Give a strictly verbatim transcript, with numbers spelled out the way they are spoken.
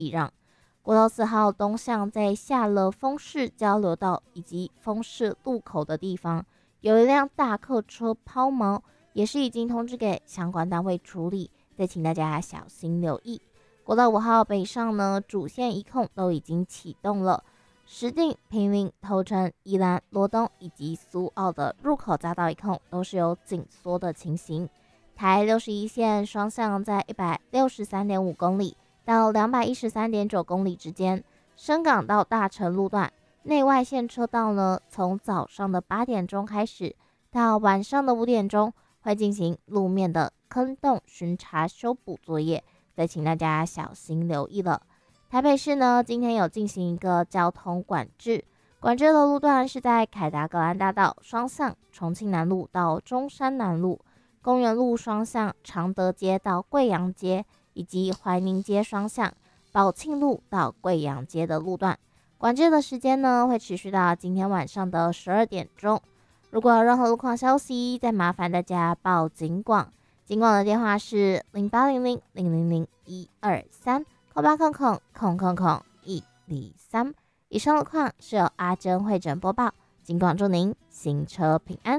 避让。国道四号东向在下了丰市交流道以及丰市路口的地方，有一辆大客车抛锚，也是已经通知给相关单位处理，再请大家小心留意。国道五号北上呢，主线一控都已经启动了，石碇、平林、头城、宜兰、罗东以及苏澳的入口匝道一控都是有紧缩的情形。台六十一线双向在一百六十三点五公里到两百一十三点九公里之间，深港到大城路段内外线车道呢，从早上的八点钟开始到晚上的五点钟会进行路面的坑洞巡查修补作业，再请大家小心留意了。台北市呢，今天有进行一个交通管制，管制的路段是在凯达格兰大道双向重庆南路到中山南路、公园路双向常德街到贵阳街，以及怀宁街双向宝庆路到贵阳街的路段。管制的时间呢，会持续到今天晚上的十二点钟。如果有任何路况消息，再麻烦大家报警广。警广的电话是零八零零零零零一二三空八空空空空空一零三。以上路况是由阿珍会诊播报，警广祝您行车平安。